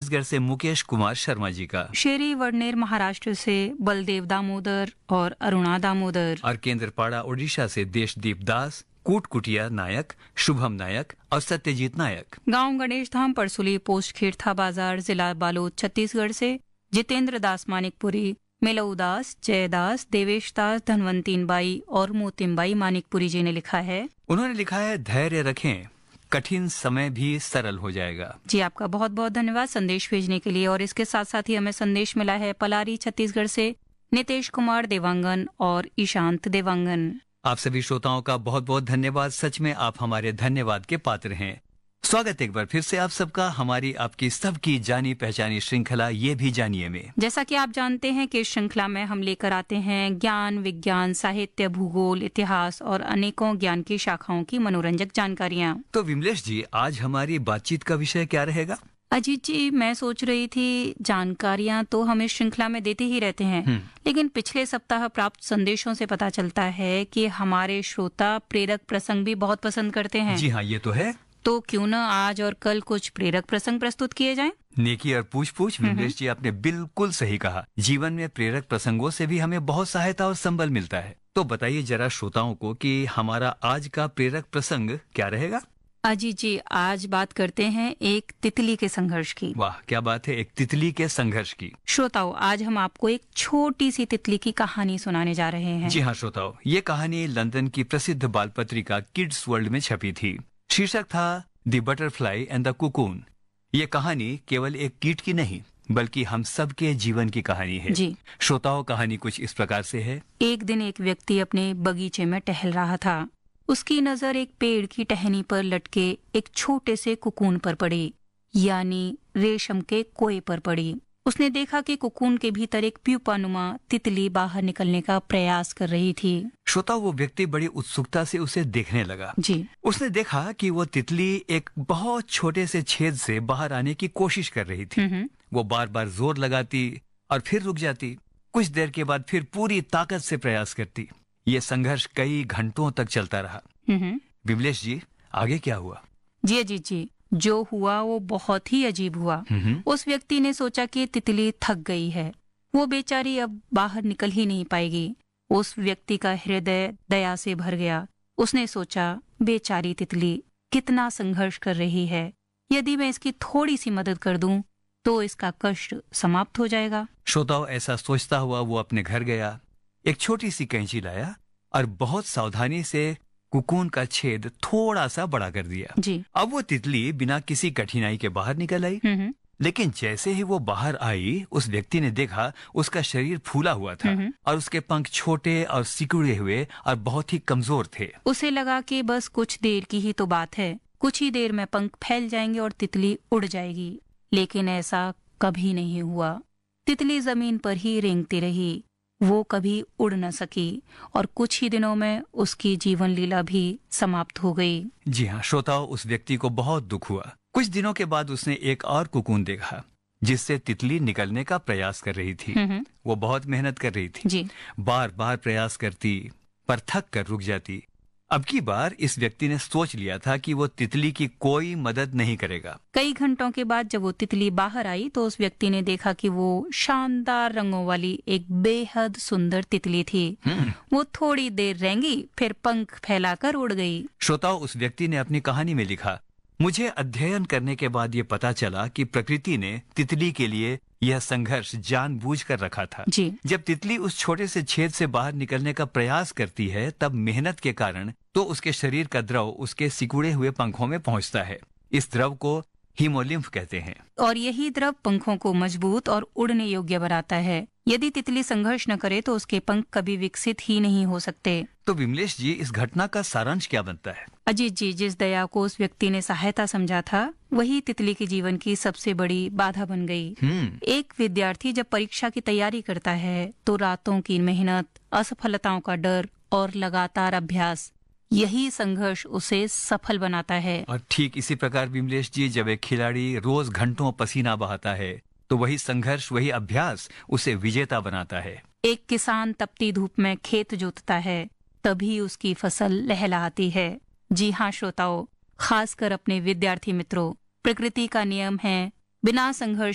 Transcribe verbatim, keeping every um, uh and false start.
छत्तीसगढ़ से मुकेश कुमार शर्मा जी का। शेरी वडनेर महाराष्ट्र से बलदेव दामोदर और अरुणा दामोदर। और केंद्रपाड़ा ओडिशा से देशदीप दास, कूटकुटिया नायक, शुभम नायक और सत्यजीत नायक। गांव गणेश धाम परसुली पोस्ट खीरथा बाजार जिला बालोद छत्तीसगढ़ से जितेंद्र दास मानिकपुरी, मिलऊ दास, जयदास, देवेश दास, धनवंतीन बाई और मोतिमबाई मानिकपुरी जी ने लिखा है। उन्होंने लिखा है, धैर्य रखें, कठिन समय भी सरल हो जाएगा। जी आपका बहुत बहुत धन्यवाद संदेश भेजने के लिए। और इसके साथ साथ ही हमें संदेश मिला है पलारी छत्तीसगढ़ से नितेश कुमार देवांगन और ईशांत देवांगन। आप सभी श्रोताओं का बहुत बहुत धन्यवाद। सच में आप हमारे धन्यवाद के पात्र हैं। स्वागत एक बार फिर से आप सबका हमारी आपकी सबकी जानी पहचानी श्रृंखला ये भी जानिए में। जैसा कि आप जानते हैं कि इस श्रृंखला में हम लेकर आते हैं ज्ञान, विज्ञान, साहित्य, भूगोल, इतिहास और अनेकों ज्ञान की शाखाओं की मनोरंजक जानकारियाँ। तो विमलेश जी, आज हमारी बातचीत का विषय क्या रहेगा? अजीत जी, मैं सोच रही थी जानकारियां तो हम इस श्रृंखला में देते ही रहते हैं, लेकिन पिछले सप्ताह प्राप्त संदेशों से पता चलता है कि हमारे श्रोता प्रेरक प्रसंग भी बहुत पसंद करते हैं। जी हाँ, ये तो है। तो क्यों न आज और कल कुछ प्रेरक प्रसंग प्रस्तुत किए जाएं? नेकी और पूछ पूछ। विमलेश जी, आपने बिल्कुल सही कहा। जीवन में प्रेरक प्रसंगों से भी हमें बहुत सहायता और संबल मिलता है। तो बताइए जरा श्रोताओं को कि हमारा आज का प्रेरक प्रसंग क्या रहेगा? अजीत जी, आज बात करते हैं एक तितली के संघर्ष की। वाह, क्या बात है, एक तितली के संघर्ष की। श्रोताओं, आज हम आपको एक छोटी सी तितली की कहानी सुनाने जा रहे हैं। जी हाँ श्रोताओं, ये कहानी लंदन की प्रसिद्ध बाल पत्रिका किड्स वर्ल्ड में छपी थी। शीर्षक था the butterfly and the cocoon. ये कहानी केवल एक कीट की नहीं बल्कि हम सब के जीवन की कहानी है। जी श्रोताओं, कहानी कुछ इस प्रकार से है। एक दिन एक व्यक्ति अपने बगीचे में टहल रहा था। उसकी नजर एक पेड़ की टहनी पर लटके एक छोटे से कुकून पर पड़ी, यानी रेशम के कोए पर पड़ी। उसने देखा कि कुकून के भीतर एक प्यूपानुमा तितली बाहर निकलने का प्रयास कर रही थी। श्रोता, वो व्यक्ति बड़ी उत्सुकता से उसे देखने लगा। जी उसने देखा कि वो तितली एक बहुत छोटे से छेद से बाहर आने की कोशिश कर रही थी। वो बार बार जोर लगाती और फिर रुक जाती। कुछ देर के बाद फिर पूरी ताकत से प्रयास करती। ये संघर्ष कई घंटों तक चलता रहा। विमलेश जी, आगे क्या हुआ? जी अजीत जी, जो हुआ वो बहुत ही अजीब हुआ। उस व्यक्ति ने सोचा कि तितली थक गई है, वो बेचारी अब बाहर निकल ही नहीं पाएगी। उस व्यक्ति का हृदय दया से भर गया। उसने सोचा, बेचारी तितली कितना संघर्ष कर रही है, यदि मैं इसकी थोड़ी सी मदद कर दूं तो इसका कष्ट समाप्त हो जाएगा। श्रोताओं, ऐसा सोचता हुआ वो अपने घर गया, एक छोटी सी कैंची लाया और बहुत सावधानी से कुकून का छेद थोड़ा सा बड़ा कर दिया। जी अब वो तितली बिना किसी कठिनाई के बाहर निकल आई। लेकिन जैसे ही वो बाहर आई, उस व्यक्ति ने देखा उसका शरीर फूला हुआ था और उसके पंख छोटे और सिकुड़े हुए और बहुत ही कमजोर थे। उसे लगा कि बस कुछ देर की ही तो बात है, कुछ ही देर में पंख फैल जाएंगे और तितली उड़ जाएगी। लेकिन ऐसा कभी नहीं हुआ। तितली जमीन पर ही रेंगती रही। वो कभी उड़ न सकी और कुछ ही दिनों में उसकी जीवन लीला भी समाप्त हो गई। जी हाँ श्रोताओं, उस व्यक्ति को बहुत दुख हुआ। कुछ दिनों के बाद उसने एक और कुकून देखा जिससे तितली निकलने का प्रयास कर रही थी। वो बहुत मेहनत कर रही थी। जी बार बार प्रयास करती पर थक कर रुक जाती। अब की बार इस व्यक्ति ने सोच लिया था कि वो तितली की कोई मदद नहीं करेगा। कई घंटों के बाद जब वो तितली बाहर आई तो उस व्यक्ति ने देखा कि वो शानदार रंगों वाली एक बेहद सुंदर तितली थी। वो थोड़ी देर रेंगी, फिर पंख फैलाकर उड़ गई। श्रोताओं, उस व्यक्ति ने अपनी कहानी में लिखा, मुझे अध्ययन करने के बाद ये पता चला कि प्रकृति ने तितली के लिए यह संघर्ष जानबूझकर रखा था। जी जब तितली उस छोटे से छेद से बाहर निकलने का प्रयास करती है, तब मेहनत के कारण तो उसके शरीर का द्रव उसके सिकुड़े हुए पंखों में पहुंचता है। इस द्रव को हीमोलिम्फ कहते हैं और यही द्रव पंखों को मजबूत और उड़ने योग्य बनाता है। यदि तितली संघर्ष न करे तो उसके पंख कभी विकसित ही नहीं हो सकते। तो विमलेश जी, इस घटना का सारांश क्या बनता है? अजीत जी, जिस दया को उस व्यक्ति ने सहायता समझा था, वही तितली के जीवन की सबसे बड़ी बाधा बन गई। एक विद्यार्थी जब परीक्षा की तैयारी करता है तो रातों की मेहनत, असफलताओं का डर और लगातार अभ्यास, यही संघर्ष उसे सफल बनाता है। और ठीक इसी प्रकार विमलेश जी, जब एक खिलाड़ी रोज घंटों पसीना बहाता है तो वही संघर्ष, वही अभ्यास उसे विजेता बनाता है। एक किसान तपती धूप में खेत जोतता है, तभी उसकी फसल लहलहाती है। जी हाँ श्रोताओं, खासकर अपने विद्यार्थी मित्रों, प्रकृति का नियम है, बिना संघर्ष